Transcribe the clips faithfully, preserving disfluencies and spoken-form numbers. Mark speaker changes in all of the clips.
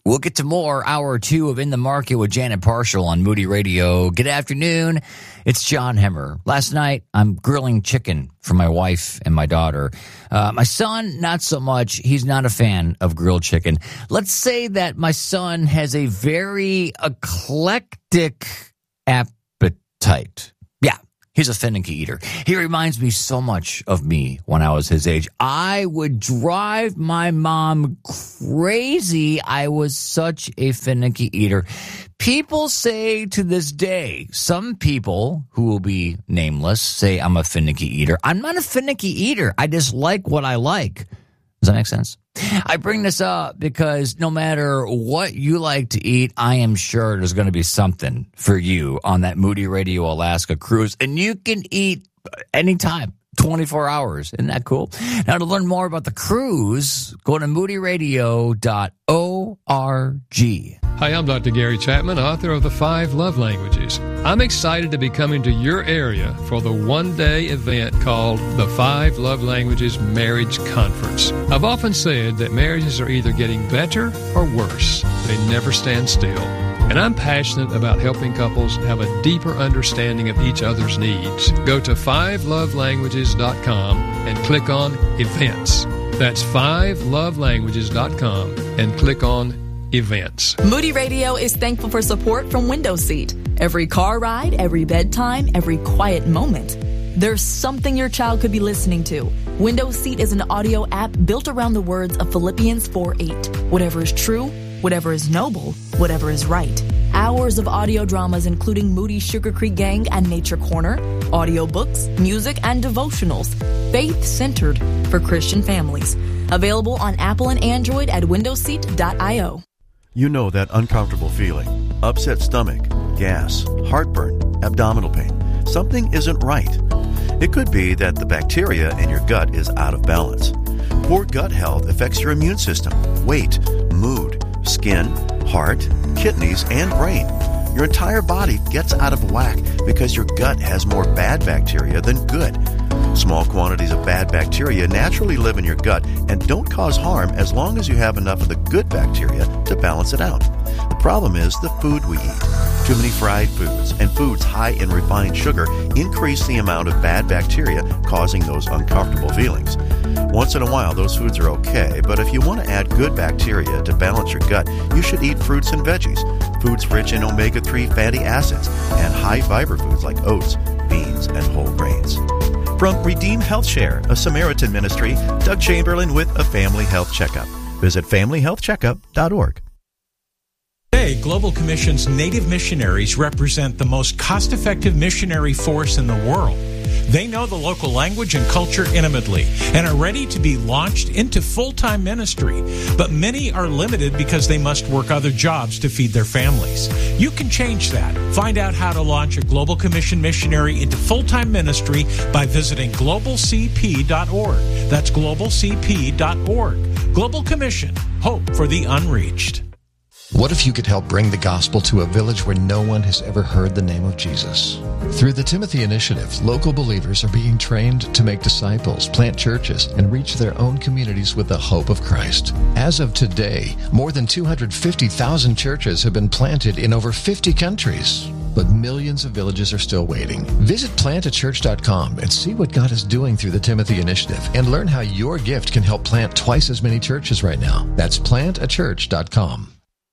Speaker 1: We'll get to more hour two of In the Market with Janet Parshall on Moody Radio. Good afternoon. It's John Hemmer. Last night, I'm grilling chicken for my wife and my daughter. Uh, my son, not so much. He's not a fan of grilled chicken. Let's say that my son has a very eclectic appetite. Yeah. He's a finicky eater. He reminds me so much of me when I was his age. I would drive my mom crazy. I was such a finicky eater. People say to this day, some people who will be nameless say I'm a finicky eater. I'm not a finicky eater. I just like what I like. Does that make sense? I bring this up because no matter what you like to eat, I am sure there's going to be something for you on that Moody Radio Alaska cruise. And you can eat anytime, twenty-four hours. Isn't that cool? Now, to learn more about the cruise, go to moody radio dot org.
Speaker 2: Hi, I'm Doctor Gary Chapman, author of The Five Love Languages. I'm excited to be coming to your area for the one-day event called the Five Love Languages Marriage Conference. I've often said that marriages are either getting better or worse. They never stand still. And I'm passionate about helping couples have a deeper understanding of each other's needs. Go to five love languages dot com and click on Events. That's five love languages dot com and click on Events.
Speaker 3: Moody Radio is thankful for support from Window Seat. Every car ride, every bedtime, every quiet moment. There's something your child could be listening to. Window Seat is an audio app built around the words of Philippians four eight. Whatever is true, whatever is noble, whatever is right. Hours of audio dramas including Moody's Sugar Creek Gang and Nature Corner, audiobooks, music, and devotionals. Faith-centered for Christian families. Available on Apple and Android at window seat dot io.
Speaker 4: You know that uncomfortable feeling. Upset stomach, gas, heartburn, abdominal pain. Something isn't right. It could be that the bacteria in your gut is out of balance. Poor gut health affects your immune system, weight, mood, skin, heart, kidneys, and brain. Your entire body gets out of whack because your gut has more bad bacteria than good. Small quantities of bad bacteria naturally live in your gut and don't cause harm as long as you have enough of the good bacteria to balance it out. The problem is the food we eat. Too many fried foods and foods high in refined sugar increase the amount of bad bacteria, causing those uncomfortable feelings. Once in a while, those foods are okay, but if you want to add good bacteria to balance your gut, you should eat fruits and veggies, foods rich in omega three fatty acids, and high-fiber foods like oats, beans, and whole grains. From Redeem Health Share, a Samaritan ministry, Doug Chamberlain with a Family Health Checkup. Visit family health checkup dot org.
Speaker 5: Today, Global Commission's Native missionaries represent the most cost-effective missionary force in the world. They know the local language and culture intimately and are ready to be launched into full-time ministry. But many are limited because they must work other jobs to feed their families. You can change that. Find out how to launch a Global Commission missionary into full-time ministry by visiting global c p dot org. That's global c p dot org. Global Commission, hope for the unreached.
Speaker 6: What if you could help bring the gospel to a village where no one has ever heard the name of Jesus? Through the Timothy Initiative, local believers are being trained to make disciples, plant churches, and reach their own communities with the hope of Christ. As of today, more than two hundred fifty thousand churches have been planted in over fifty countries. But millions of villages are still waiting. Visit plant a church dot com and see what God is doing through the Timothy Initiative and learn how your gift can help plant twice as many churches right now. That's plant a church dot com.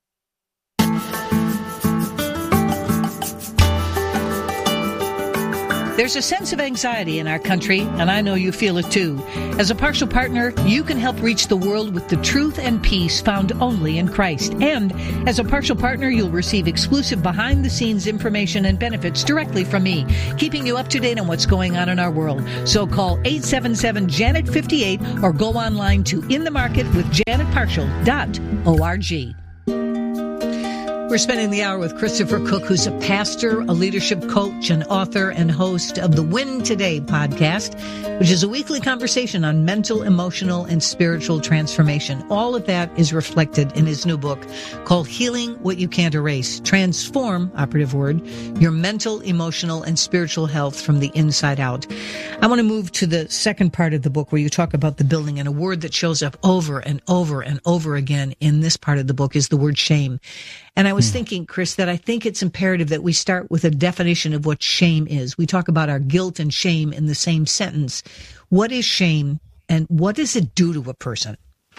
Speaker 7: There's a sense of anxiety in our country, and I know you feel it too. As a partial partner, you can help reach the world with the truth and peace found only in Christ. And as a partial partner, you'll receive exclusive behind-the-scenes information and benefits directly from me, keeping you up to date on what's going on in our world. So call eight seven seven, Janet fifty-eight or go online to in the market with janet partial dot org. We're spending the hour with Christopher Cook, who's a pastor, a leadership coach, an author, and host of the Win Today podcast, which is a weekly conversation on mental, emotional, and spiritual transformation. All of that is reflected in his new book called Healing What You Can't Erase. Transform, operative word, your mental, emotional, and spiritual health from the inside out. I want to move to the second part of the book where you talk about the building, and a word that shows up over and over and over again in this part of the book is the word shame. And I was thinking, Chris, that I think it's imperative that we start with a definition of what shame is. We talk about our guilt and shame in the same sentence. What is shame, and what does it do to a person?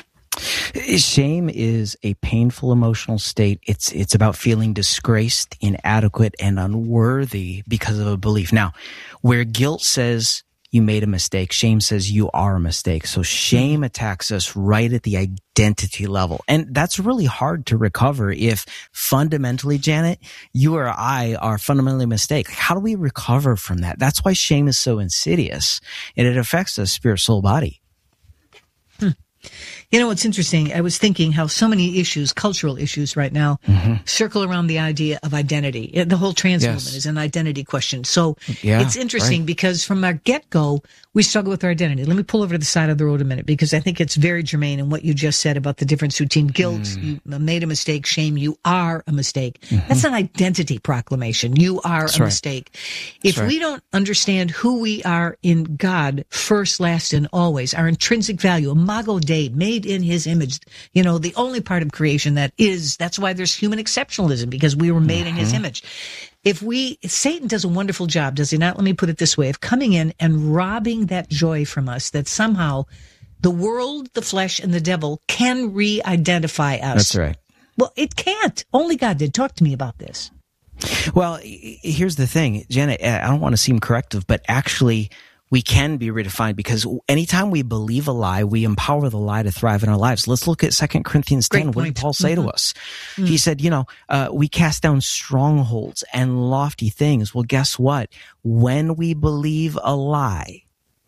Speaker 8: Shame is a painful emotional state. It's it's about feeling disgraced, inadequate, and unworthy because of a belief. Now, where guilt says you made a mistake, shame says you are a mistake. So shame attacks us right at the identity level. And that's really hard to recover if fundamentally, Janet, you or I are fundamentally a mistake. How do we recover from that? That's why shame is so insidious, and it affects us spirit, soul, body.
Speaker 7: Hmm. You know, it's interesting. I was thinking how so many issues, cultural issues right now, mm-hmm. circle around the idea of identity. The whole trans yes. movement is an identity question. So yeah, it's interesting right. because from our get-go, we struggle with our identity. Let me pull over to the side of the road a minute, because I think it's very germane in what you just said about the difference between guilt, mm. you made a mistake, shame, you are a mistake. Mm-hmm. That's an identity proclamation. You are That's a right. mistake. If right. we don't understand who we are in God, first, last, and always, our intrinsic value, imago Dei, made in his image, you know, the only part of creation that is, that's why there's human exceptionalism, because we were made mm-hmm. in his image. If we, Satan does a wonderful job, does he not? Let me put it this way, of coming in and robbing that joy from us, that somehow the world, the flesh, and the devil can re-identify us.
Speaker 8: That's right.
Speaker 7: Well, it can't. Only God did. Talk to me about this.
Speaker 8: Well, here's the thing, Janet, I don't want to seem corrective, but actually we can be redefined, because anytime we believe a lie, we empower the lie to thrive in our lives. Let's look at Second Corinthians ten. What did Paul say mm-hmm. to us? Mm-hmm. He said, you know, uh, we cast down strongholds and lofty things. Well, guess what? When we believe a lie,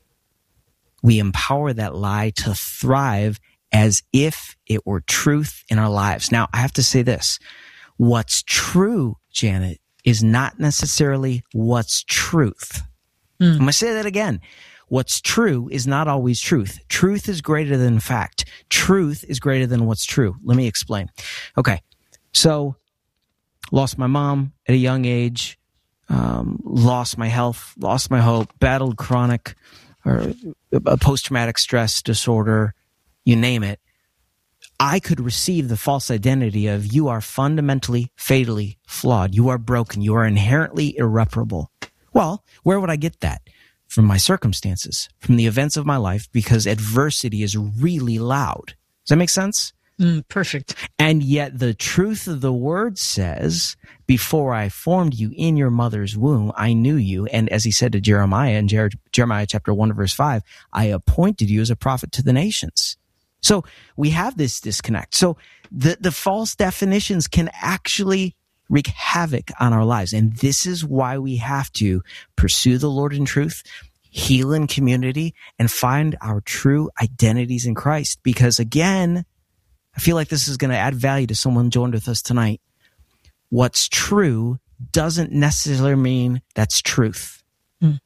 Speaker 8: we empower that lie to thrive as if it were truth in our lives. Now, I have to say this. What's true, Janet, is not necessarily what's truth. Mm. I'm going to say that again. What's true is not always truth. Truth is greater than fact. Truth is greater than what's true. Let me explain. Okay. So, lost my mom at a young age, um, lost my health, lost my hope, battled chronic or a post-traumatic stress disorder, you name it. I could receive the false identity of you are fundamentally, fatally flawed. You are broken. You are inherently irreparable. Well, where would I get that? From my circumstances, from the events of my life, because adversity is really loud. Does that make sense?
Speaker 7: Mm, perfect.
Speaker 8: And yet the truth of the word says, before I formed you in your mother's womb, I knew you. And as he said to Jeremiah in Jer- Jeremiah chapter one, verse five, I appointed you as a prophet to the nations. So we have this disconnect. So the, the false definitions can actually wreak havoc on our lives. And this is why we have to pursue the Lord in truth, heal in community, and find our true identities in Christ. Because again, I feel like this is going to add value to someone joined with us tonight. What's true doesn't necessarily mean that's truth.
Speaker 7: Mm.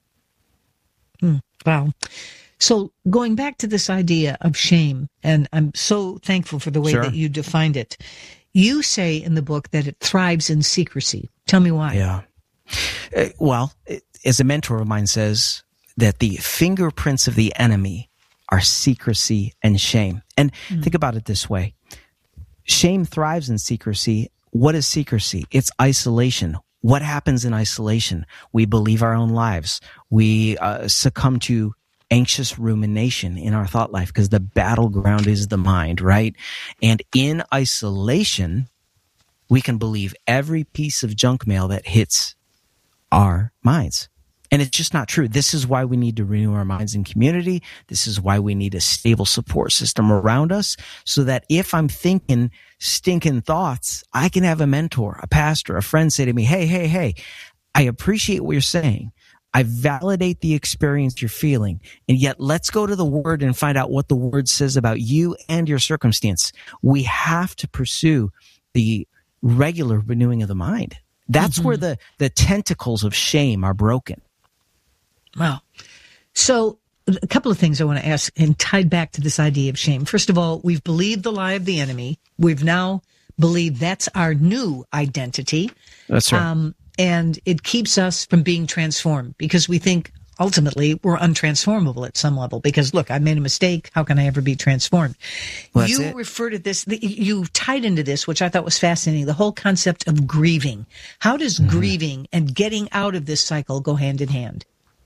Speaker 7: Mm. Wow. So going back to this idea of shame, and I'm so thankful for the way sure. that you defined it. You say in the book that it thrives in secrecy. Tell me why.
Speaker 8: Yeah. Uh, well, it, as a mentor of mine says, that the fingerprints of the enemy are secrecy and shame. And mm. think about it this way. Shame thrives in secrecy. What is secrecy? It's isolation. What happens in isolation? We believe our own lives. We uh, succumb to anxious rumination in our thought life, because the battleground is the mind, right? And in isolation, we can believe every piece of junk mail that hits our minds. And it's just not true. This is why we need to renew our minds in community. This is why we need a stable support system around us, so that if I'm thinking stinking thoughts, I can have a mentor, a pastor, a friend say to me, hey, hey, hey, I appreciate what you're saying. I validate the experience you're feeling, and yet let's go to the Word and find out what the Word says about you and your circumstance. We have to pursue the regular renewing of the mind. That's mm-hmm. where the, the tentacles of shame are broken.
Speaker 7: Wow. So a couple of things I want to ask and tied back to this idea of shame. First of all, we've believed the lie of the enemy. We've now believed that's our new identity.
Speaker 8: That's right.
Speaker 7: Um, and it keeps us from being transformed because we think ultimately we're untransformable at some level because, look, I made a mistake. How can I ever be transformed?
Speaker 8: Well,
Speaker 7: you
Speaker 8: it.
Speaker 7: refer to this, you tied into this, which I thought was fascinating, the whole concept of grieving. How does mm-hmm. grieving and getting out of this cycle go hand in hand?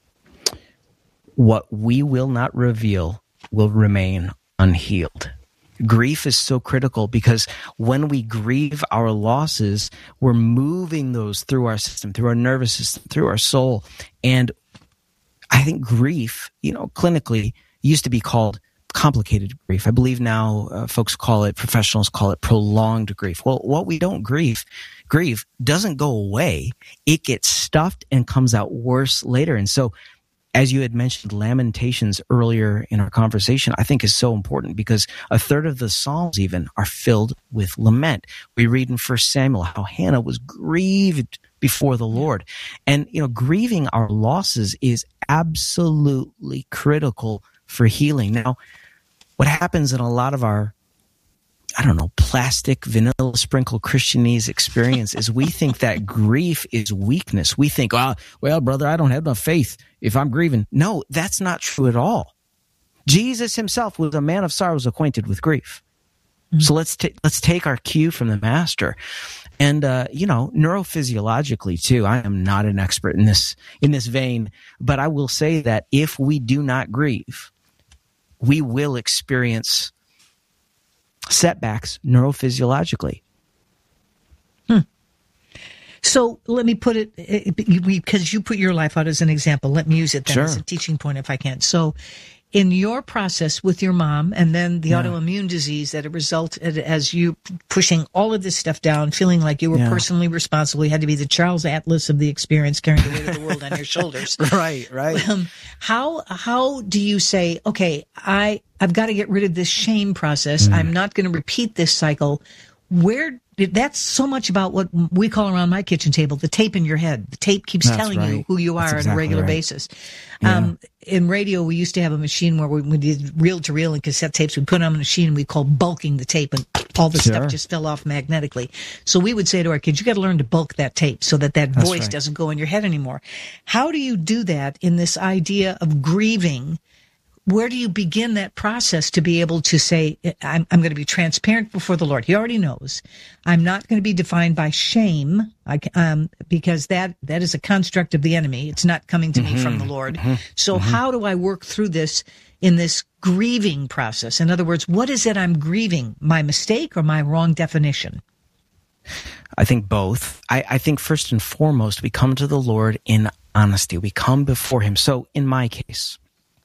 Speaker 8: What we will not reveal will remain unhealed. Grief is so critical because when we grieve our losses, we're moving those through our system, through our nervous system, through our soul. And I think grief, you know, clinically used to be called complicated grief. I believe now uh, folks call it, professionals call it prolonged grief. Well, what we don't grieve, grieve doesn't go away. It gets stuffed and comes out worse later. And so, as you had mentioned, Lamentations earlier in our conversation, I think is so important because a third of the Psalms even are filled with lament. We read in First Samuel how Hannah was grieved before the Lord. And, you know, grieving our losses is absolutely critical for healing. Now, what happens in a lot of our, I don't know, plastic, vanilla sprinkle Christianese experience is we think that grief is weakness. We think, oh, well, brother, I don't have enough faith if I'm grieving. No, that's not true at all. Jesus himself was a man of sorrows, acquainted with grief. Mm-hmm. So let's ta- let's take our cue from the master. And, uh, you know, neurophysiologically too, I am not an expert in this, in this vein, but I will say that if we do not grieve, we will experience setbacks neurophysiologically.
Speaker 7: Hmm. So let me put it, because you put your life out as an example. Let me use it then
Speaker 8: sure.
Speaker 7: as a teaching point if I can. So in your process with your mom and then the yeah. autoimmune disease that it resulted as you pushing all of this stuff down, feeling like you were yeah. personally responsible. You had to be the Charles Atlas of the experience, carrying the weight of the world on your shoulders.
Speaker 8: Right, right. Um,
Speaker 7: how, how do you say, okay, I, I've got to get rid of this shame process. Mm. I'm not going to repeat this cycle. Where that's so much about what we call around my kitchen table, the tape in your head. The tape keeps
Speaker 8: that's
Speaker 7: telling
Speaker 8: right.
Speaker 7: you who you are
Speaker 8: that's
Speaker 7: on a
Speaker 8: exactly
Speaker 7: regular
Speaker 8: right.
Speaker 7: basis.
Speaker 8: Yeah.
Speaker 7: Um, in radio, we used to have a machine where we, we did reel to reel and cassette tapes. We put on a machine and we called bulking the tape, and all the
Speaker 8: sure.
Speaker 7: stuff just fell off magnetically. So we would say to our kids, you got to learn to bulk that tape so that that
Speaker 8: that's
Speaker 7: voice
Speaker 8: right.
Speaker 7: doesn't go in your head anymore. How do you do that in this idea of grieving? Where do you begin that process to be able to say, I'm, I'm going to be transparent before the Lord? He already knows. I'm not going to be defined by shame, I, um, because that, that is a construct of the enemy. It's not coming to mm-hmm. me from the Lord. Mm-hmm. So mm-hmm. how do I work through this in this grieving process? In other words, what is it I'm grieving? My mistake or my wrong definition?
Speaker 8: I think both. I, I think first and foremost, we come to the Lord in honesty. We come before him. So in my case,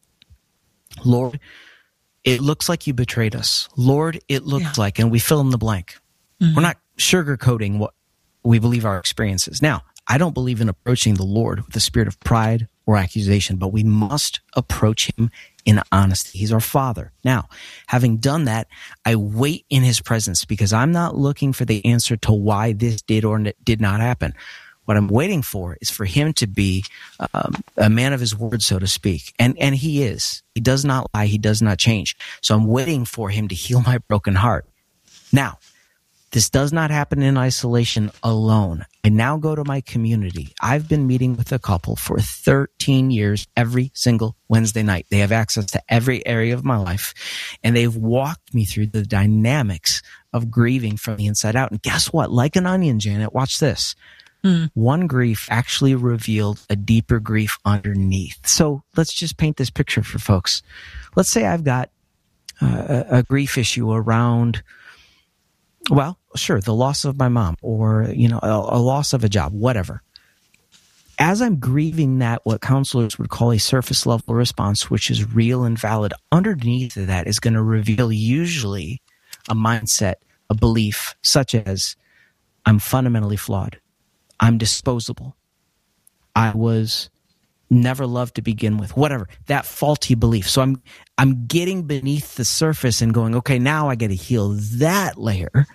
Speaker 8: Lord, it looks like you betrayed us. Lord, it looks yeah. like, and we fill in the blank. Mm-hmm. We're not sugarcoating what we believe our experience is. Now, I don't believe in approaching the Lord with a spirit of pride or accusation, but we must approach him in honesty. He's our Father. Now, having done that, I wait in his presence because I'm not looking for the answer to why this did or did not happen. What I'm waiting for is for him to be um, a man of his word, so to speak. And and he is. He does not lie. He does not change. So I'm waiting for him to heal my broken heart. Now, this does not happen in isolation alone. I now go to my community. I've been meeting with a couple for thirteen years every single Wednesday night. They have access to every area of my life, and they've walked me through the dynamics of grieving from the inside out. And guess what? Like an onion, Janet, watch this. Mm. One grief actually revealed a deeper grief underneath. So let's just paint this picture for folks. Let's say I've got uh, a, a grief issue around, well, sure, the loss of my mom or, you know, a, a loss of a job, whatever. As I'm grieving that, what counselors would call a surface level response, which is real and valid, underneath of that is going to reveal usually a mindset, a belief such as I'm fundamentally flawed. I'm disposable. I was never loved to begin with. Whatever, that faulty belief. So I'm I'm getting beneath the surface and going, okay, now I got to heal that layer.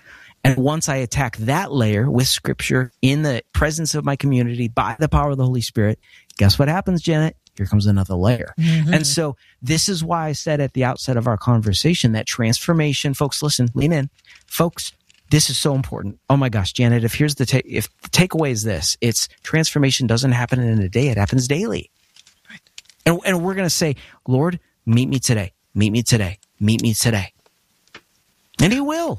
Speaker 8: And once I attack that layer with Scripture in the presence of my community by the power of the Holy Spirit, guess what happens, Janet? Here comes another layer. Mm-hmm. And so this is why I said at the outset of our conversation that transformation, folks, listen, lean in. Folks, this is so important. Oh my gosh, Janet, if here's the, ta- if the takeaway is this, it's transformation doesn't happen in a day, it happens daily. Right. And, and we're going to say, Lord, meet me today, meet me today, meet me today. And he will.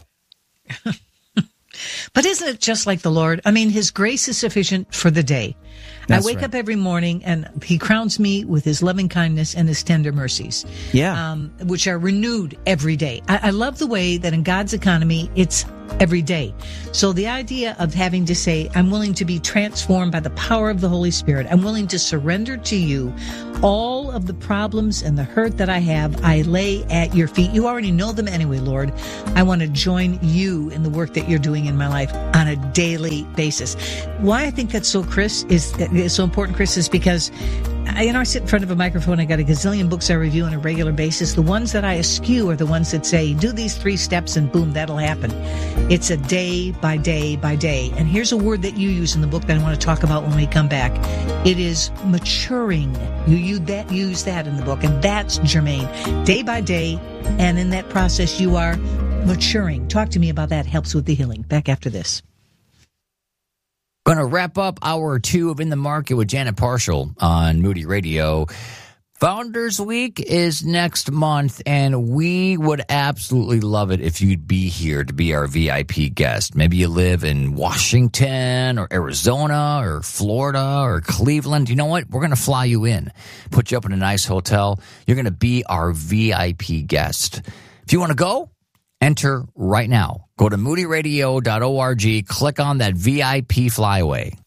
Speaker 7: But isn't it just like the Lord? I mean, his grace is sufficient for the day. That's I wake right. up every morning and he crowns me with his loving kindness and his tender mercies.
Speaker 8: Yeah.
Speaker 7: Um, which are renewed every day. I, I love the way that in God's economy, it's every day. So the idea of having to say, I'm willing to be transformed by the power of the Holy Spirit. I'm willing to surrender to you all of the problems and the hurt that I have. I lay at your feet. You already know them anyway, Lord. I want to join you in the work that you're doing in my life on a daily basis. Why I think that's so, Chris, is, is so important, Chris, is because I, you know, I sit in front of a microphone. I got a gazillion books I review on a regular basis. The ones that I eschew are the ones that say, do these three steps and boom, that'll happen. It's a day by day by day. And here's a word that you use in the book that I want to talk about when we come back. It is maturing. You use that, use that in the book, and that's germane. Day by day, and in that process, you are maturing. Talk to me about that. Helps with the healing. Back after this.
Speaker 1: Going to wrap up hour two of In the Market with Janet Parshall on Moody Radio. Founders Week is next month, and we would absolutely love it if you'd be here to be our V I P guest. Maybe you live in Washington or Arizona or Florida or Cleveland. You know what? We're going to fly you in, put you up in a nice hotel. You're going to be our V I P guest. If you want to go, enter right now. Go to moody radio dot org, click on that V I P flyaway.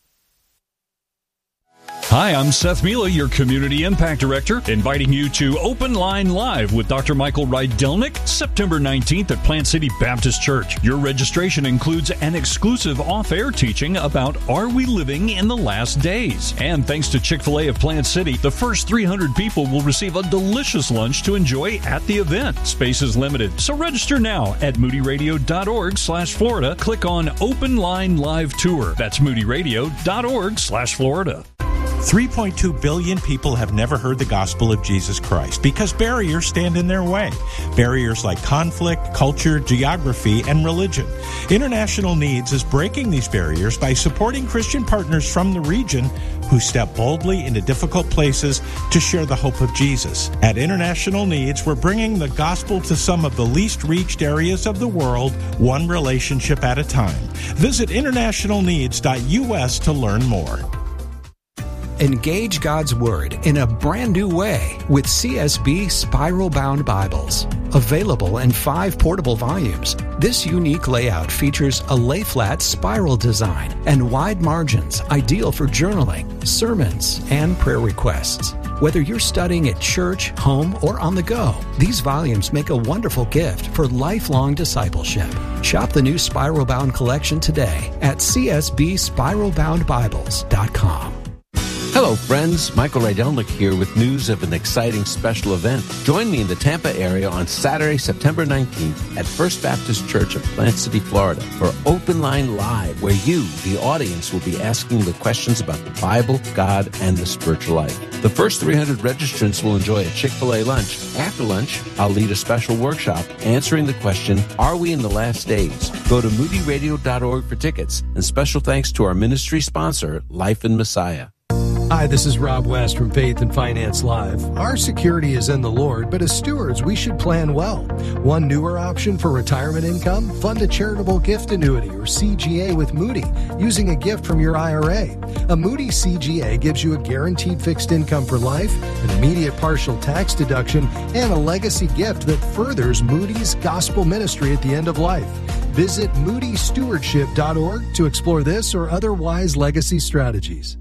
Speaker 9: Hi, I'm Seth Mila, your Community Impact Director, inviting you to Open Line Live with Doctor Michael Rydelnik, September nineteenth at Plant City Baptist Church. Your registration includes an exclusive off-air teaching about Are We Living in the Last Days? And thanks to Chick-fil-A of Plant City, the first three hundred people will receive a delicious lunch to enjoy at the event. Space is limited, so register now at moody radio dot org slash Florida. Click on Open Line Live Tour. That's moody radio dot org slash Florida.
Speaker 5: three point two billion people have never heard the gospel of Jesus Christ because barriers stand in their way. Barriers like conflict, culture, geography, and religion. International Needs is breaking these barriers by supporting Christian partners from the region who step boldly into difficult places to share the hope of Jesus. At International Needs, we're bringing the gospel to some of the least reached areas of the world, one relationship at a time. Visit international needs dot U S to learn more.
Speaker 10: Engage God's Word in a brand new way with C S B Spiral Bound Bibles. Available in five portable volumes, this unique layout features a lay-flat spiral design and wide margins, ideal for journaling, sermons, and prayer requests. Whether you're studying at church, home, or on the go, these volumes make a wonderful gift for lifelong discipleship. Shop the new Spiral Bound collection today at c s b spiral bound bibles dot com.
Speaker 11: Hello, friends. Michael Rydelnik here with news of an exciting special event. Join me in the Tampa area on Saturday, September nineteenth at First Baptist Church of Plant City, Florida for Open Line Live, where you, the audience, will be asking the questions about the Bible, God, and the spiritual life. The first three hundred registrants will enjoy a Chick-fil-A lunch. After lunch, I'll lead a special workshop answering the question, Are we in the last days? Go to moody radio dot org for tickets. And special thanks to our ministry sponsor, Life in Messiah.
Speaker 12: Hi, this is Rob West from Faith and Finance Live. Our security is in the Lord, but as stewards, we should plan well. One newer option for retirement income? Fund a charitable gift annuity or C G A with Moody using a gift from your I R A. A Moody C G A gives you a guaranteed fixed income for life, an immediate partial tax deduction, and a legacy gift that furthers Moody's gospel ministry at the end of life. Visit moody stewardship dot org to explore this or other wise legacy strategies.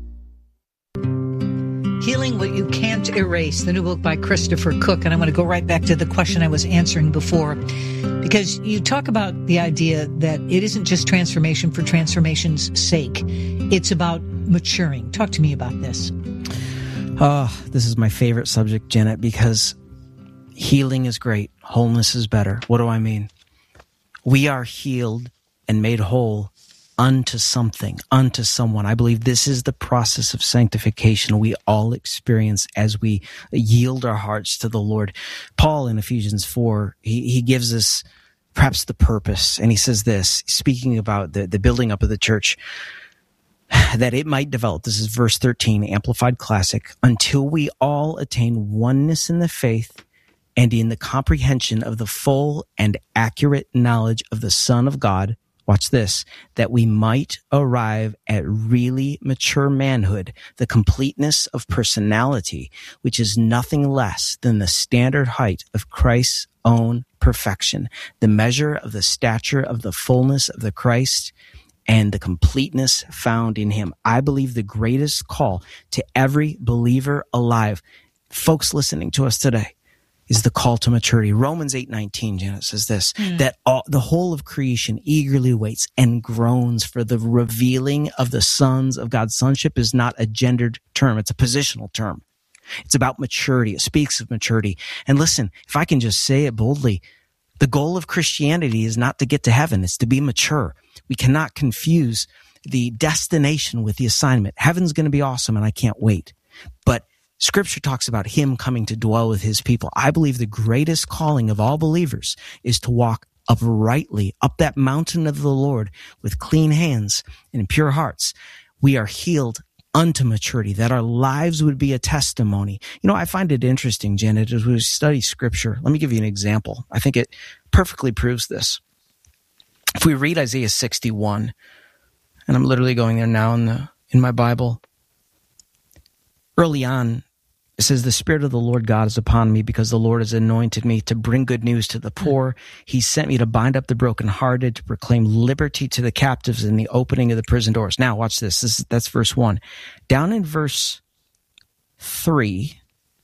Speaker 7: Healing What You Can't Erase, the new book by Christopher Cook. And I want to go right back to the question I was answering before, because you talk about the idea that it isn't just transformation for transformation's sake. It's about maturing. Talk to me about this.
Speaker 8: Oh, this is my favorite subject, Janet, because healing is great. Wholeness is better. What do I mean? We are healed and made whole unto something, unto someone. I believe this is the process of sanctification we all experience as we yield our hearts to the Lord. Paul in Ephesians four, he, he gives us perhaps the purpose, and he says this, speaking about the, the building up of the church, that it might develop, this is verse thirteen, Amplified Classic, until we all attain oneness in the faith and in the comprehension of the full and accurate knowledge of the Son of God, watch this, that we might arrive at really mature manhood, the completeness of personality, which is nothing less than the standard height of Christ's own perfection, the measure of the stature of the fullness of the Christ and the completeness found in him. I believe the greatest call to every believer alive, folks listening to us today, is the call to maturity. Romans eight nineteen, Janet, says this, mm. that all, the whole of creation eagerly waits and groans for the revealing of the sons of God. Sonship is not a gendered term. It's a positional term. It's about maturity. It speaks of maturity. And listen, if I can just say it boldly, the goal of Christianity is not to get to heaven. It's to be mature. We cannot confuse the destination with the assignment. Heaven's going to be awesome, and I can't wait. But Scripture talks about him coming to dwell with his people. I believe the greatest calling of all believers is to walk uprightly up that mountain of the Lord with clean hands and pure hearts. We are healed unto maturity, that our lives would be a testimony. You know, I find it interesting, Janet, as we study Scripture. Let me give you an example. I think it perfectly proves this. If we read Isaiah sixty-one, and I'm literally going there now in the in my Bible, early on, it says, the Spirit of the Lord God is upon me because the Lord has anointed me to bring good news to the poor. He sent me to bind up the brokenhearted, to proclaim liberty to the captives and the opening of the prison doors. Now, watch this. This is, that's verse one. Down in verse three,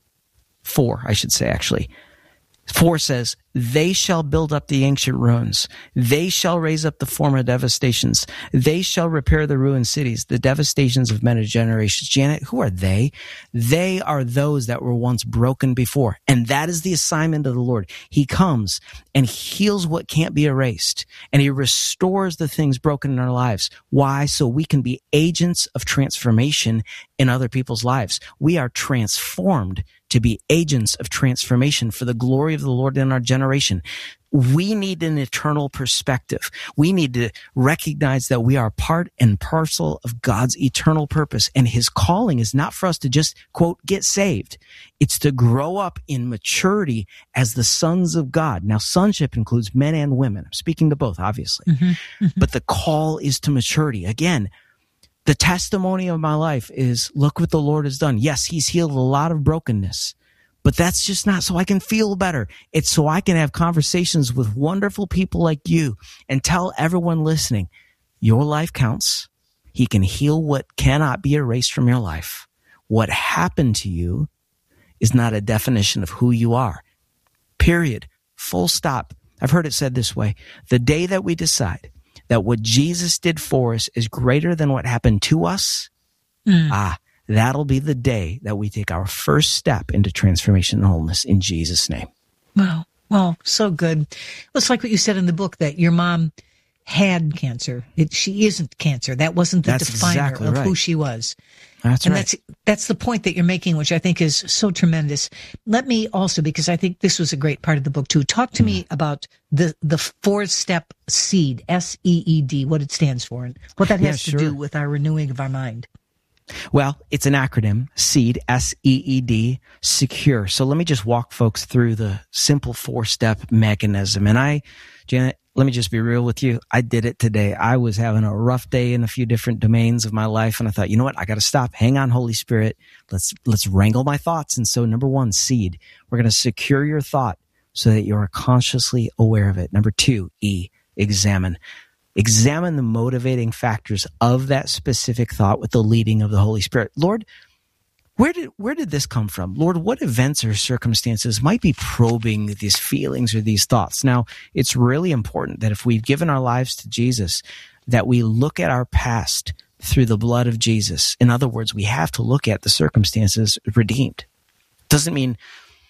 Speaker 8: four, I should say, actually. Four says, they shall build up the ancient ruins. They shall raise up the former devastations. They shall repair the ruined cities, the devastations of many generations. Janet, who are they? They are those that were once broken before. And that is the assignment of the Lord. He comes and heals what can't be erased. And he restores the things broken in our lives. Why? So we can be agents of transformation in other people's lives. We are transformed to be agents of transformation for the glory of the Lord in our generation. We need an eternal perspective. We need to recognize that we are part and parcel of God's eternal purpose. And his calling is not for us to just, quote, get saved. It's to grow up in maturity as the sons of God. Now, sonship includes men and women. I'm speaking to both, obviously. Mm-hmm. Mm-hmm. But the call is to maturity. Again, the testimony of my life is, look what the Lord has done. Yes, he's healed a lot of brokenness, but that's just not so I can feel better. It's so I can have conversations with wonderful people like you and tell everyone listening, your life counts. He can heal what cannot be erased from your life. What happened to you is not a definition of who you are. Period. Full stop. I've heard it said this way. The day that we decide that what Jesus did for us is greater than what happened to us, mm. ah, that'll be the day that we take our first step into transformation and wholeness in Jesus' name.
Speaker 7: Wow. Well, so good. Well, it's like what you said in the book, that your mom had cancer. It, she isn't cancer. That wasn't the
Speaker 8: that's
Speaker 7: definer
Speaker 8: exactly
Speaker 7: of
Speaker 8: right.
Speaker 7: who she was.
Speaker 8: That's
Speaker 7: and
Speaker 8: right.
Speaker 7: that's that's the point that you're making, which I think is so tremendous. Let me also, because I think this was a great part of the book too, talk to mm. me about the the four-step SEED, S E E D, what it stands for, and what that has
Speaker 8: yeah,
Speaker 7: to
Speaker 8: sure.
Speaker 7: do with our renewing of our mind.
Speaker 8: Well, it's an acronym, SEED, S E E D, secure. So let me just walk folks through the simple four-step mechanism. And I, Janet, let me just be real with you. I did it today. I was having a rough day in a few different domains of my life, and I thought, you know what? I got to stop. Hang on, Holy Spirit. Let's let's wrangle my thoughts. And so, number one, SEED. We're going to secure your thought so that you are consciously aware of it. Number two, E, examine. Examine the motivating factors of that specific thought with the leading of the Holy Spirit. Lord, Where did where did this come from? Lord, what events or circumstances might be probing these feelings or these thoughts? Now, it's really important that if we've given our lives to Jesus, that we look at our past through the blood of Jesus. In other words, we have to look at the circumstances redeemed. Doesn't mean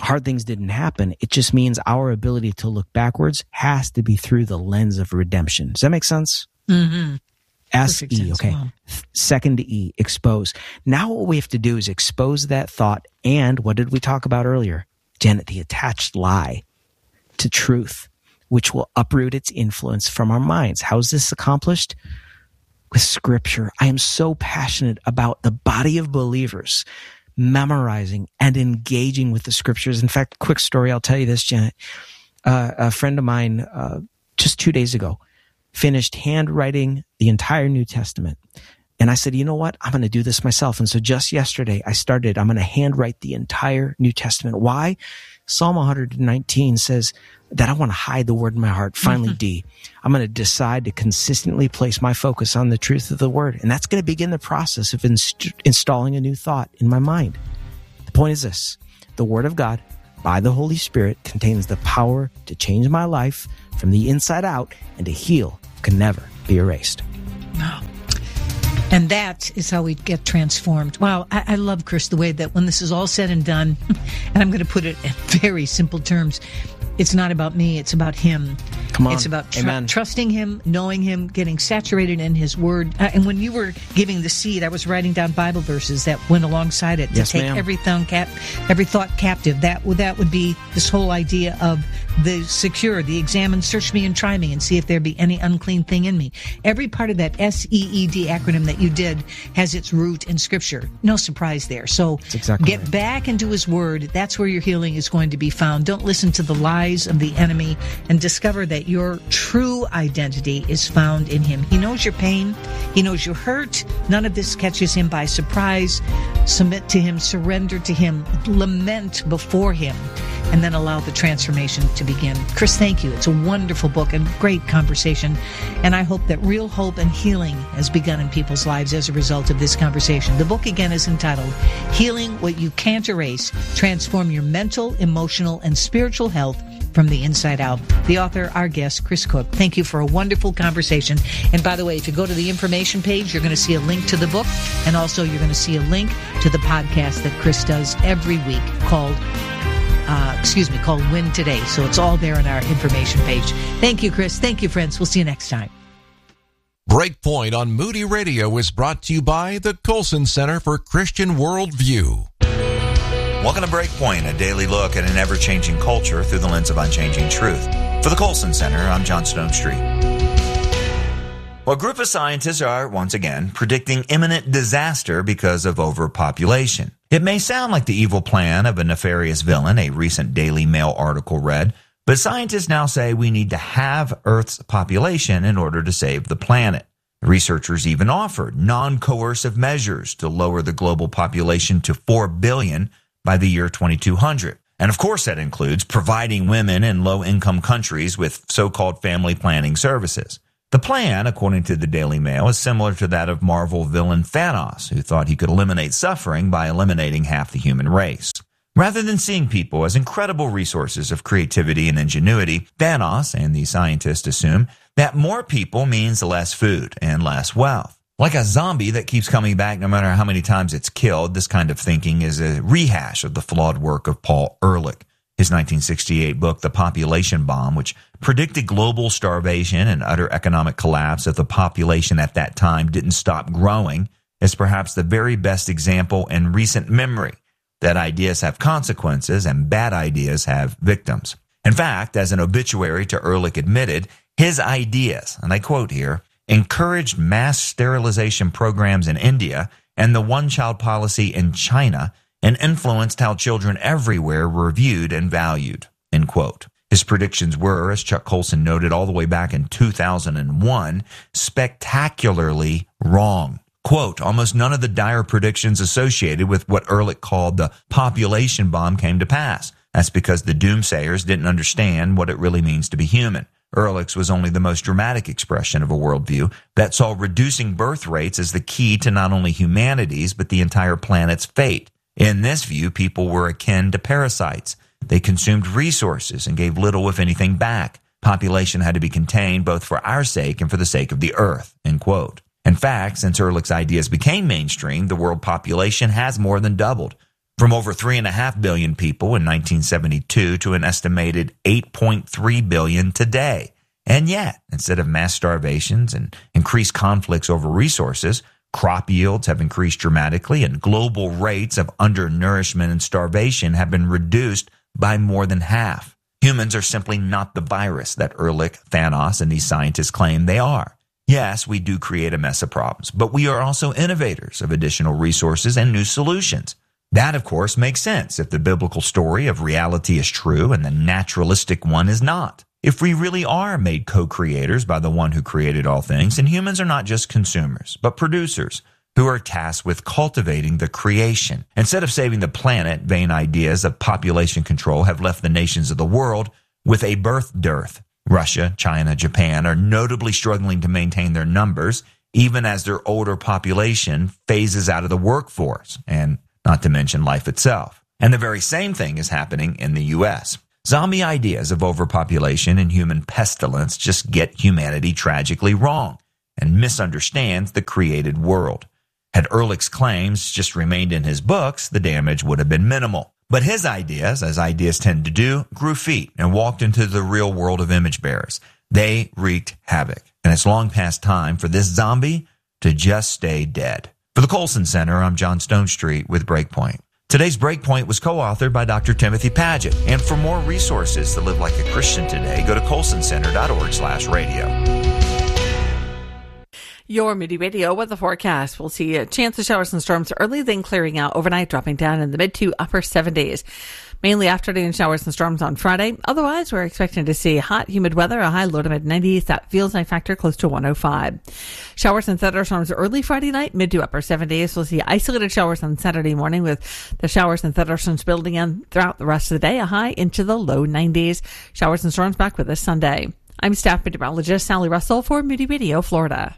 Speaker 8: hard things didn't happen. It just means our ability to look backwards has to be through the lens of redemption. Does that make sense?
Speaker 7: Mm-hmm.
Speaker 8: S E, okay. Wow. Second E, expose. Now what we have to do is expose that thought and what did we talk about earlier? Janet, the attached lie to truth, which will uproot its influence from our minds. How is this accomplished? With Scripture. I am so passionate about the body of believers memorizing and engaging with the Scriptures. In fact, quick story, I'll tell you this, Janet. Uh, a friend of mine, uh, just two days ago, finished handwriting the entire New Testament. And I said, you know what? I'm going to do this myself. And so just yesterday, I started, I'm going to handwrite the entire New Testament. Why? Psalm one nineteen says that I want to hide the word in my heart. Finally, mm-hmm. D, I'm going to decide to consistently place my focus on the truth of the word. And that's going to begin the process of inst- installing a new thought in my mind. The point is this: the word of God, by the Holy Spirit, contains the power to change my life from the inside out and to heal can never be erased.
Speaker 7: No. And that is how we get transformed. Wow, I, I love, Chris, the way that when this is all said and done, and I'm going to put it in very simple terms, it's not about me, it's about Him.
Speaker 8: Come on.
Speaker 7: It's about tr-
Speaker 8: Amen.
Speaker 7: trusting Him, knowing Him, getting saturated in His Word. Uh, and when you were giving the seed, I was writing down Bible verses that went alongside it to
Speaker 8: yes,
Speaker 7: take
Speaker 8: ma'am.
Speaker 7: every thought, cap- every thought captive. That, that would be this whole idea of the secure, the examine, search me and try me and see if there be any unclean thing in me. Every part of that S E E D acronym that you did has its root in Scripture. No surprise there. So
Speaker 8: exactly
Speaker 7: get
Speaker 8: right.
Speaker 7: back into His Word. That's where your healing is going to be found. Don't listen to the lies of the enemy, and discover that your true identity is found in Him. He knows your pain. He knows your hurt. None of this catches Him by surprise. Submit to Him, surrender to Him, lament before Him, and then allow the transformation to begin. Chris, thank you. It's a wonderful book and great conversation. And I hope that real hope and healing has begun in people's lives as a result of this conversation. The book again is entitled Healing What You Can't Erase, Transform Your Mental, Emotional, and Spiritual Health from the Inside Out. The author, our guest, Chris Cook. Thank you for a wonderful conversation. And by the way, if you go to the information page, you're going to see a link to the book, and also you're going to see a link to the podcast that Chris does every week called Uh, excuse me, called Win Today. So it's all there on our information page. Thank you, Chris. Thank you, friends. We'll see you next time.
Speaker 13: Breakpoint on Moody Radio is brought to you by the Colson Center for Christian Worldview.
Speaker 14: Welcome to Breakpoint, a daily look at an ever-changing culture through the lens of unchanging truth. For the Colson Center, I'm John Stone Street. Well, a group of scientists are, once again, predicting imminent disaster because of overpopulation. It may sound like the evil plan of a nefarious villain, a recent Daily Mail article read, but scientists now say we need to halve Earth's population in order to save the planet. Researchers even offered non-coercive measures to lower the global population to four billion by the year twenty-two hundred. And of course that includes providing women in low-income countries with so-called family planning services. The plan, according to the Daily Mail, is similar to that of Marvel villain Thanos, who thought he could eliminate suffering by eliminating half the human race. Rather than seeing people as incredible resources of creativity and ingenuity, Thanos and the scientists assume that more people means less food and less wealth. Like a zombie that keeps coming back no matter how many times it's killed, this kind of thinking is a rehash of the flawed work of Paul Ehrlich. His nineteen sixty-eight book, The Population Bomb, which predicted global starvation and utter economic collapse if the population at that time didn't stop growing, is perhaps the very best example in recent memory that ideas have consequences and bad ideas have victims. In fact, as an obituary to Ehrlich admitted, his ideas, and I quote here, encouraged mass sterilization programs in India and the one-child policy in China, and influenced how children everywhere were viewed and valued, end quote. His predictions were, as Chuck Colson noted all the way back in two thousand one, spectacularly wrong. Quote, almost none of the dire predictions associated with what Ehrlich called the population bomb came to pass. That's because the doomsayers didn't understand what it really means to be human. Ehrlich's was only the most dramatic expression of a worldview that saw reducing birth rates as the key to not only humanity's, but the entire planet's fate. In this view, people were akin to parasites. They consumed resources and gave little, if anything, back. Population had to be contained both for our sake and for the sake of the earth, end quote. In fact, since Ehrlich's ideas became mainstream, the world population has more than doubled. from over three point five billion people in nineteen seventy-two to an estimated eight point three billion today. And yet, instead of mass starvations and increased conflicts over resources, crop yields have increased dramatically and global rates of undernourishment and starvation have been reduced by more than half. Humans are simply not the virus that Ehrlich, Thanos, and these scientists claim they are. Yes, we do create a mess of problems, but we are also innovators of additional resources and new solutions. That, of course, makes sense if the biblical story of reality is true and the naturalistic one is not. If we really are made co-creators by the one who created all things, then humans are not just consumers, but producers who are tasked with cultivating the creation. Instead of saving the planet, vain ideas of population control have left the nations of the world with a birth dearth. Russia, China, Japan are notably struggling to maintain their numbers, even as their older population phases out of the workforce, and not to mention life itself. And the very same thing is happening in the U S Zombie ideas of overpopulation and human pestilence just get humanity tragically wrong and misunderstands the created world. Had Ehrlich's claims just remained in his books, the damage would have been minimal. But his ideas, as ideas tend to do, grew feet and walked into the real world of image bearers. They wreaked havoc, and it's long past time for this zombie to just stay dead. For the Colson Center, I'm John Stonestreet with Breakpoint. Today's Breakpoint was co-authored by Doctor Timothy Paget. And for more resources to live like a Christian today, go to colson center dot org slash radio.
Speaker 15: Your Moody Radio weather forecast. We'll see a chance of showers and storms early, then clearing out overnight, dropping down in the mid to upper seventies. Mainly afternoon showers and storms on Friday. Otherwise, we're expecting to see hot, humid weather, a high low to mid nineties. That feels night factor close to one oh five. Showers and thunderstorms early Friday night, mid to upper seventies. We'll see isolated showers on Saturday morning with the showers and thunderstorms building in throughout the rest of the day, a high into the low nineties. Showers and storms back with us Sunday. I'm staff meteorologist Sally Russell for Moody Radio, Florida.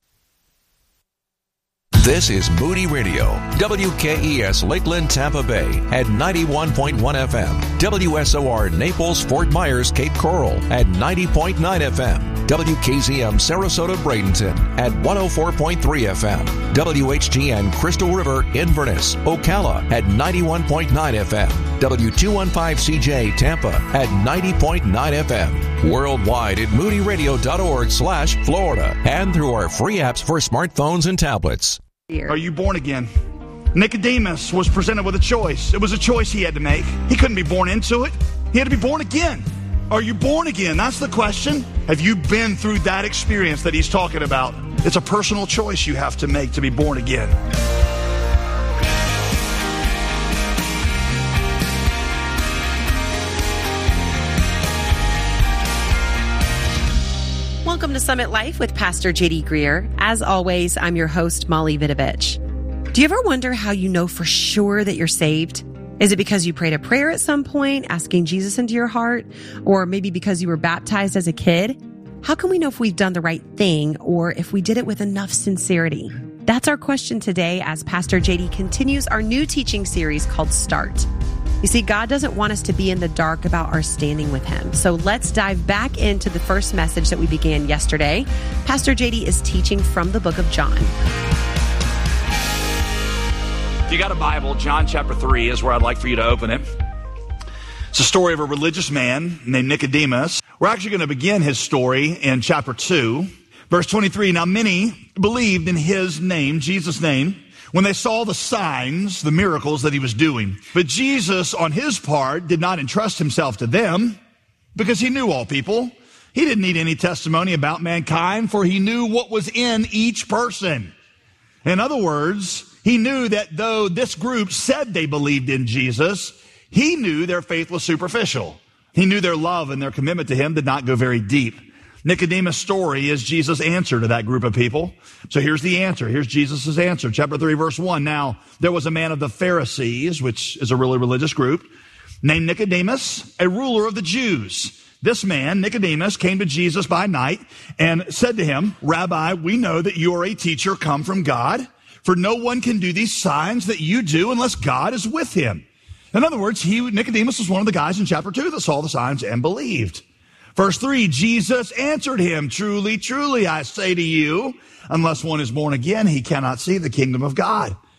Speaker 13: This is Moody Radio, W K E S Lakeland, Tampa Bay at ninety-one point one F M, W S O R Naples, Fort Myers, Cape Coral at ninety point nine F M, W K Z M Sarasota, Bradenton at one oh four point three F M, W H G N Crystal River, Inverness, Ocala at ninety-one point nine F M, W two fifteen C J Tampa at ninety point nine F M, worldwide at moody radio dot org slash Florida, and through our free apps for smartphones and tablets.
Speaker 16: Are you born again? Nicodemus was presented with a choice. It was a choice he had to make. He couldn't be born into it. He had to be born again. Are you born again? That's the question. Have you been through that experience that he's talking about? It's a personal choice you have to make to be born again.
Speaker 17: Welcome to Summit Life with Pastor J D Greer. As always, I'm your host, Molly Vidovich. Do you ever wonder how you know for sure that you're saved? Is it because you prayed a prayer at some point, asking Jesus into your heart? Or maybe because you were baptized as a kid? How can we know if we've done the right thing or if we did it with enough sincerity? That's our question today as Pastor J D continues our new teaching series called Start. You see, God doesn't want us to be in the dark about our standing with Him. So let's dive back into the first message that we began yesterday. Pastor J D is teaching from the book of John.
Speaker 16: If you got a Bible, John chapter three is where I'd like for you to open it. It's a story of a religious man named Nicodemus. We're actually going to begin his story in chapter two, verse twenty-three. Now many believed in his name, Jesus' name, when they saw the signs, the miracles that he was doing. But Jesus, on his part, did not entrust himself to them because he knew all people. He didn't need any testimony about mankind, for he knew what was in each person. In other words, he knew that though this group said they believed in Jesus, he knew their faith was superficial. He knew their love and their commitment to him did not go very deep. Nicodemus' story is Jesus' answer to that group of people. So here's the answer. Here's Jesus' answer. Chapter three, verse one. Now, there was a man of the Pharisees, which is a really religious group, named Nicodemus, a ruler of the Jews. This man, Nicodemus, came to Jesus by night and said to him, Rabbi, we know that you are a teacher come from God, for no one can do these signs that you do unless God is with him. In other words, he, Nicodemus was one of the guys in chapter two that saw the signs and believed. Verse three, Jesus answered him, truly, truly, I say to you, unless one is born again, he cannot see the kingdom of God.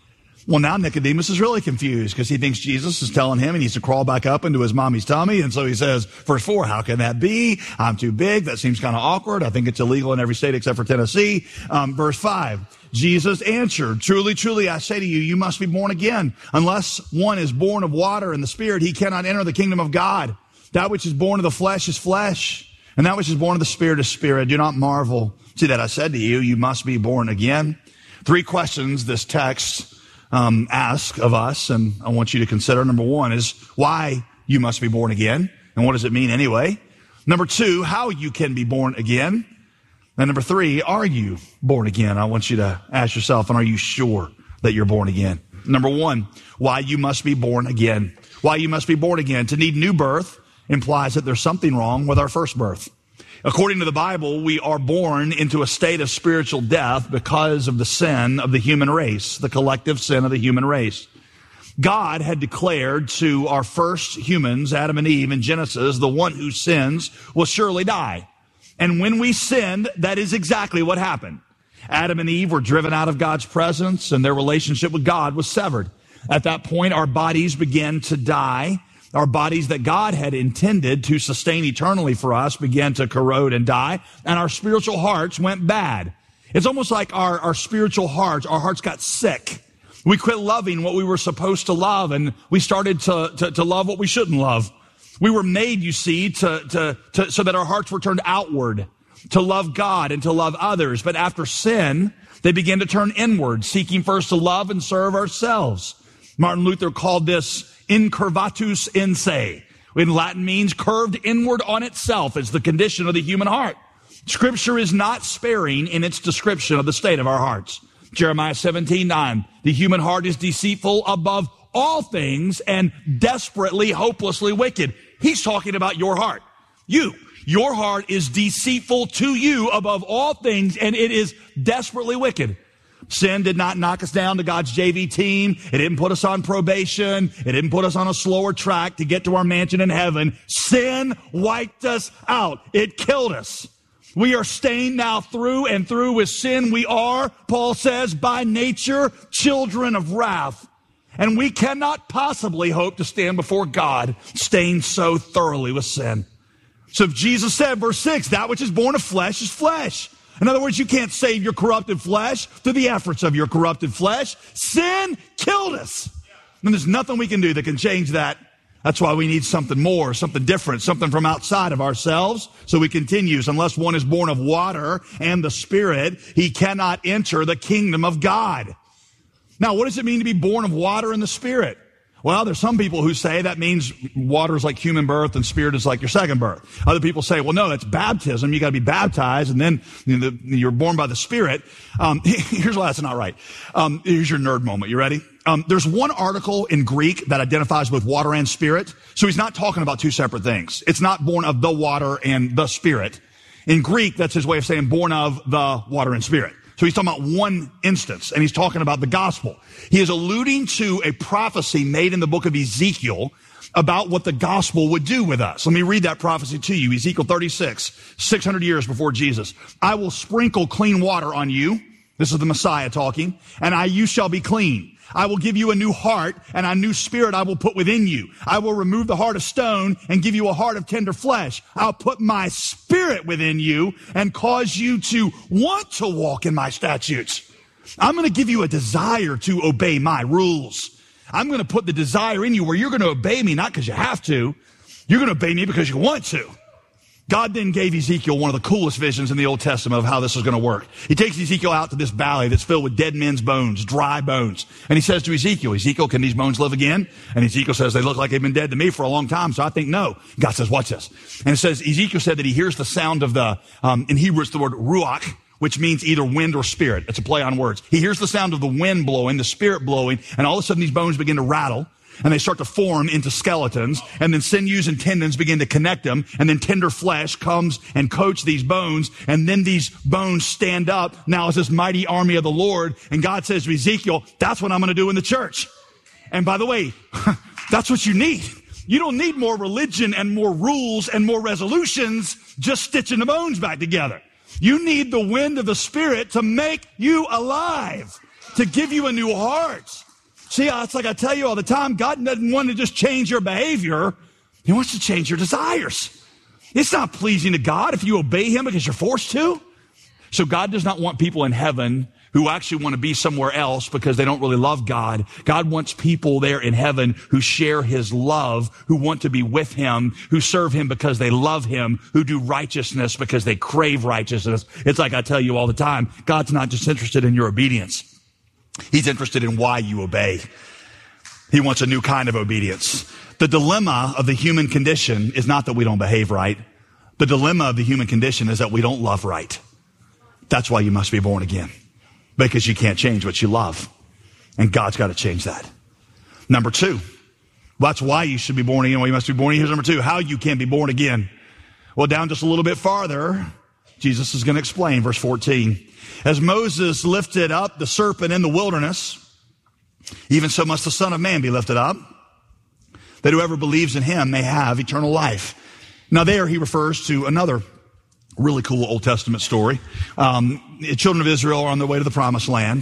Speaker 16: Well, now Nicodemus is really confused because he thinks Jesus is telling him he needs to crawl back up into his mommy's tummy. And so he says, verse four, how can that be? I'm too big. That seems kind of awkward. I think it's illegal in every state except for Tennessee. Um, verse five, Jesus answered, truly, truly, I say to you, you must be born again. Unless one is born of water and the Spirit, he cannot enter the kingdom of God. That which is born of the flesh is flesh, and that which is born of the Spirit is spirit. Do not marvel. See that I said to you, you must be born again. Three questions this text Um, ask of us, and I want you to consider. Number one is why you must be born again, and what does it mean anyway? Number two, how you can be born again. And number three, are you born again? I want you to ask yourself, and are you sure that you're born again? Number one, why you must be born again. Why you must be born again. To need new birth implies that there's something wrong with our first birth. According to the Bible, we are born into a state of spiritual death because of the sin of the human race, the collective sin of the human race. God had declared to our first humans, Adam and Eve in Genesis, the one who sins will surely die. And when we sinned, that is exactly what happened. Adam and Eve were driven out of God's presence, and their relationship with God was severed. At that point, our bodies began to die. Our bodies that God had intended to sustain eternally for us began to corrode and die, and our spiritual hearts went bad. It's almost like our, our spiritual hearts, our hearts got sick. We quit loving what we were supposed to love, and we started to, to, to love what we shouldn't love. We were made, you see, to, to, to, so that our hearts were turned outward, to love God and to love others. But after sin, they began to turn inward, seeking first to love and serve ourselves. Martin Luther called this incurvatus in se. In Latin means curved inward on itself is the condition of the human heart. Scripture is not sparing in its description of the state of our hearts. Jeremiah seventeen nine, the human heart is deceitful above all things and desperately, hopelessly wicked. He's talking about your heart. You. Your heart is deceitful to you above all things, and it is desperately wicked. Sin did not knock us down to God's J V team. It didn't put us on probation. It didn't put us on a slower track to get to our mansion in heaven. Sin wiped us out. It killed us. We are stained now through and through with sin. We are, Paul says, by nature, children of wrath. And we cannot possibly hope to stand before God stained so thoroughly with sin. So if Jesus said, verse six, that which is born of flesh is flesh. In other words, you can't save your corrupted flesh through the efforts of your corrupted flesh. Sin killed us. And there's nothing we can do that can change that. That's why we need something more, something different, something from outside of ourselves. So he continues, unless one is born of water and the Spirit, he cannot enter the kingdom of God. Now, what does it mean to be born of water and the Spirit? Well, there's some people who say that means water is like human birth and Spirit is like your second birth. Other people say, well, no, that's baptism. You got to be baptized and then you know, the, you're born by the Spirit. Um, here's why that's not right. Um, here's your nerd moment. You ready? Um, there's one article in Greek that identifies both water and Spirit. So he's not talking about two separate things. It's not born of the water and the Spirit. In Greek, that's his way of saying born of the water and Spirit. So he's talking about one instance, and he's talking about the gospel. He is alluding to a prophecy made in the book of Ezekiel about what the gospel would do with us. Let me read that prophecy to you. Ezekiel thirty-six, six hundred years before Jesus. I will sprinkle clean water on you. This is the Messiah talking. And I, you shall be clean. I will give you a new heart, and a new spirit I will put within you. I will remove the heart of stone and give you a heart of tender flesh. I'll put my spirit within you and cause you to want to walk in my statutes. I'm going to give you a desire to obey my rules. I'm going to put the desire in you where you're going to obey me, not because you have to. You're going to obey me because you want to. God then gave Ezekiel one of the coolest visions in the Old Testament of how this is going to work. He takes Ezekiel out to this valley that's filled with dead men's bones, dry bones. And he says to Ezekiel, Ezekiel, can these bones live again? And Ezekiel says, they look like they've been dead to me for a long time, so I think no. God says, watch this. And it says, Ezekiel said that he hears the sound of the, um, in Hebrew it's the word ruach, which means either wind or spirit. It's a play on words. He hears the sound of the wind blowing, the spirit blowing, and all of a sudden these bones begin to rattle. And they start to form into skeletons, and then sinews and tendons begin to connect them, and then tender flesh comes and coats these bones, and then these bones stand up now as this mighty army of the Lord. And God says to Ezekiel, that's what I'm going to do in the church. And by the way, that's what you need. You don't need more religion and more rules and more resolutions just stitching the bones back together. You need the wind of the Spirit to make you alive, to give you a new heart. See, it's like I tell you all the time, God doesn't want to just change your behavior. He wants to change your desires. It's not pleasing to God if you obey him because you're forced to. So God does not want people in heaven who actually want to be somewhere else because they don't really love God. God wants people there in heaven who share his love, who want to be with him, who serve him because they love him, who do righteousness because they crave righteousness. It's like I tell you all the time, God's not just interested in your obedience. He's interested in why you obey. He wants a new kind of obedience. The dilemma of the human condition is not that we don't behave right. The dilemma of the human condition is that we don't love right. That's why you must be born again. Because you can't change what you love. And God's got to change that. Number two, well, that's why you should be born again. Well, you must be born again. Here's number two, how you can be born again. Well, down just a little bit farther, Jesus is going to explain, verse fourteen. As Moses lifted up the serpent in the wilderness, even so must the Son of Man be lifted up, that whoever believes in him may have eternal life. Now there he refers to another really cool Old Testament story. Um, the children of Israel are on their way to the promised land.